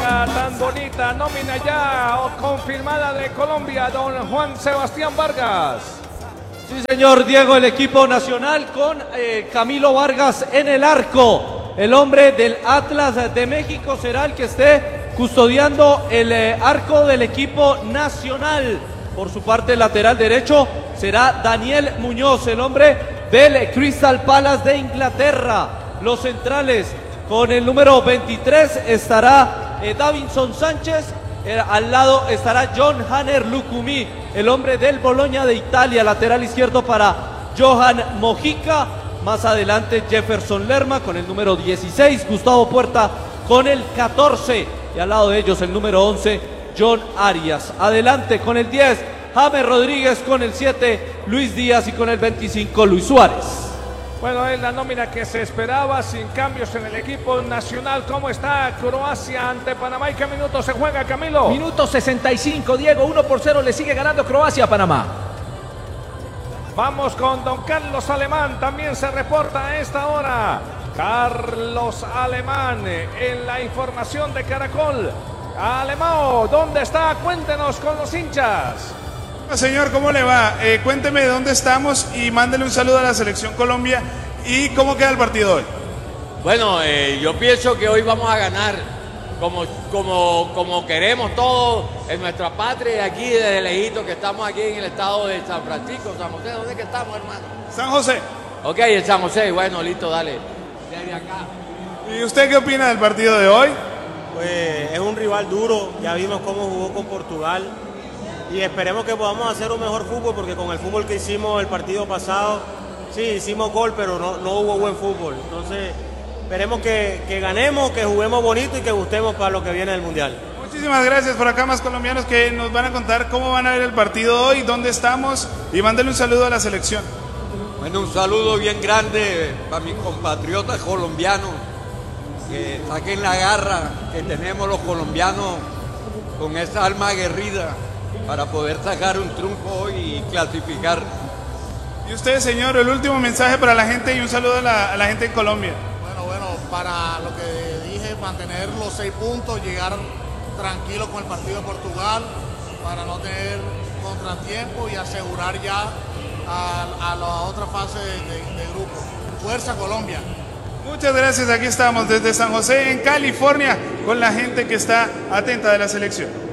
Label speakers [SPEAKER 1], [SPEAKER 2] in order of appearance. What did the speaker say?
[SPEAKER 1] esa tan bonita nómina ya confirmada de Colombia, don Juan Sebastián Vargas.
[SPEAKER 2] Sí, señor Diego, el equipo nacional con Camilo Vargas en el arco. El hombre del Atlas de México será el que esté custodiando el arco del equipo nacional. Por su parte, lateral derecho será Daniel Muñoz, el hombre del Crystal Palace de Inglaterra. Los centrales, con el número 23 estará Davinson Sánchez. Al lado estará John Hanner Lucumí, el hombre del Bologna de Italia. Lateral izquierdo para Johan Mojica. Más adelante Jefferson Lerma con el número 16. Gustavo Puerta con el 14. Y al lado de ellos el número 11, John Arias. Adelante con el 10, James Rodríguez. Con el 7, Luis Díaz. Y con el 25, Luis Suárez.
[SPEAKER 1] Bueno, es la nómina que se esperaba, sin cambios en el equipo nacional. ¿Cómo está Croacia ante Panamá? ¿Y qué minutos se juega, Camilo?
[SPEAKER 3] Minuto 65, Diego, 1-0, le sigue ganando Croacia a Panamá.
[SPEAKER 1] Vamos con don Carlos Alemán, también se reporta a esta hora. Carlos Alemán en la información de Caracol. Alemán, ¿dónde está? Cuéntenos con los hinchas.
[SPEAKER 4] Señor, ¿cómo le va? Cuénteme de dónde estamos y mándele un saludo a la Selección Colombia. ¿Y cómo queda el partido hoy?
[SPEAKER 5] Bueno, yo pienso que hoy vamos a ganar como queremos todos en nuestra patria, aquí desde lejito, que estamos aquí en el estado de San Francisco, San José. ¿Dónde es que estamos, hermano?
[SPEAKER 4] San José.
[SPEAKER 5] Ok, en San José. Bueno, listo, dale. Desde acá.
[SPEAKER 4] ¿Y usted qué opina del partido de hoy?
[SPEAKER 6] Pues es un rival duro, ya vimos cómo jugó con Portugal. Y esperemos que podamos hacer un mejor fútbol, porque con el fútbol que hicimos el partido pasado, sí, hicimos gol, pero no hubo buen fútbol. Entonces, esperemos que ganemos, que juguemos bonito y que gustemos para lo que viene del Mundial.
[SPEAKER 4] Muchísimas gracias. Por acá más colombianos que nos van a contar cómo van a ver el partido hoy, dónde estamos, y mándale un saludo a la selección.
[SPEAKER 7] Bueno, un saludo bien grande para mis compatriotas colombianos, que saquen la garra que tenemos los colombianos con esa alma aguerrida, para poder sacar un triunfo hoy y clasificar.
[SPEAKER 4] Y usted, señor, el último mensaje para la gente y un saludo a la gente en Colombia.
[SPEAKER 8] Bueno, para lo que dije, mantener los 6 puntos, llegar tranquilo con el partido de Portugal, para no tener contratiempo y asegurar ya a la otra fase de grupo. Fuerza Colombia.
[SPEAKER 4] Muchas gracias, aquí estamos desde San José, en California, con la gente que está atenta de la selección.